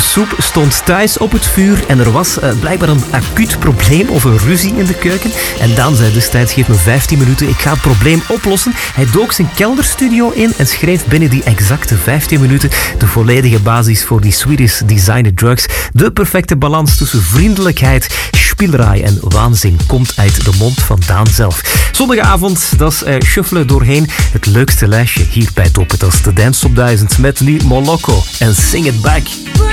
soep stond thuis op het vuur en er was blijkbaar een acuut probleem of een ruzie in de keuken. En Daan zei destijds, geef me 15 minuten, ik ga het probleem oplossen. Hij dook zijn kelderstudio in en schreef binnen die exacte 15 minuten de volledige basis voor die Swedish Designer Drugs. De perfecte balans tussen vriendelijkheid, spielerij en waanzin komt uit de mond van Daan zelf. Zondagavond, dat is shuffelen doorheen het leukste lijstje hier bij Top. Dat is de Dance Top 1000 met nu Moloko en Sing It Back.